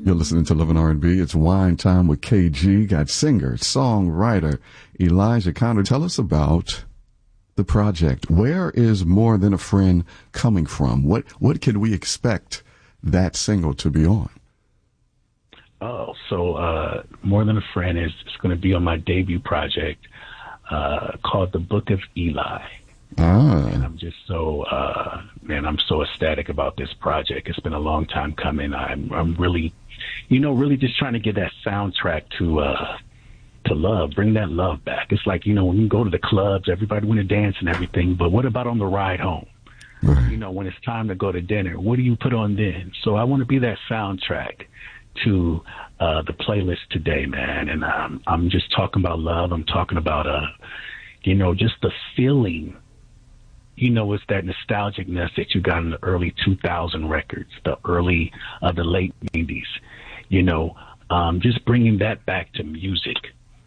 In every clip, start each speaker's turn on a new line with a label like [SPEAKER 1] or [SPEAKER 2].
[SPEAKER 1] You're listening to Love and R&B. It's Wine Time with KG. Got singer, songwriter Elijah Connor. Tell us about the project. Where is More Than a Friend coming from? What can we expect that single to be on?
[SPEAKER 2] So More Than a Friend is going to be on my debut project called The Book of Eli. And I'm just I'm so ecstatic about this project. It's been a long time coming. I'm really, really just trying to get that soundtrack to love, bring that love back. It's like, when you go to the clubs, everybody want to dance and everything, but what about on the ride home? Right. When it's time to go to dinner, what do you put on then? So I want to be that soundtrack to the playlist today, man. And I'm just talking about love. I'm talking about, just the feeling. It's that nostalgicness that you got in the early 2000 records, the late 90s, just bringing that back to music,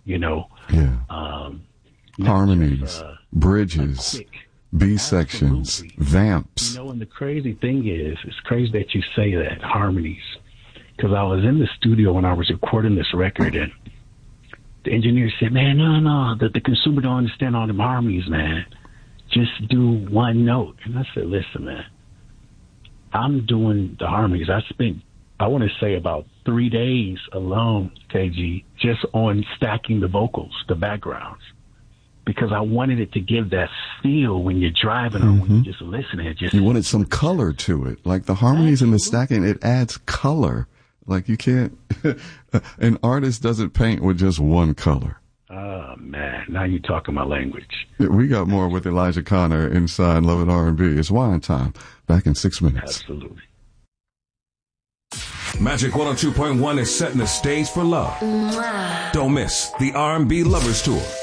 [SPEAKER 1] harmonies, bridges, B sections, vamps.
[SPEAKER 2] And the crazy thing is, it's crazy that you say that, harmonies, because I was in the studio when I was recording this record, and the engineer said, man, no, the consumer don't understand all the harmonies, man. Just do one note. And I said, listen, man, I'm doing the harmonies. I spent, I want to say, about 3 days alone, KG, just on stacking the vocals, the backgrounds, because I wanted it to give that feel when you're driving or when you're just listening.
[SPEAKER 1] You wanted some color to it. Like the harmonies and the stacking, it adds color. Like you can't, an artist doesn't paint with just one color.
[SPEAKER 2] Oh, man. Now you're talking my language.
[SPEAKER 1] We got more with Elijah Connor inside Love and R&B. It's Wine Time. Back in 6 minutes.
[SPEAKER 2] Absolutely.
[SPEAKER 3] Magic 102.1 is setting the stage for love. Don't miss the R&B Lovers Tour.